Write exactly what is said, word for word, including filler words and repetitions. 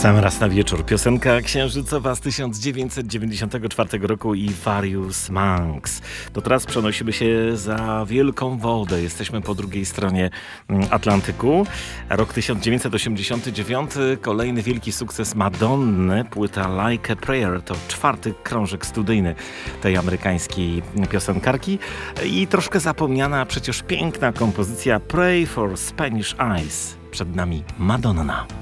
Sam raz na wieczór. Piosenka księżycowa z tysiąc dziewięćset dziewięćdziesiątego czwartego roku i Various Monks. To teraz przenosimy się za wielką wodę. Jesteśmy po drugiej stronie Atlantyku. Rok tysiąc dziewięćset osiemdziesiąty dziewiąty. Kolejny wielki sukces Madonny. Płyta Like a Prayer to czwarty krążek studyjny tej amerykańskiej piosenkarki. I troszkę zapomniana, przecież piękna kompozycja Pray for Spanish Eyes. Przed nami Madonna.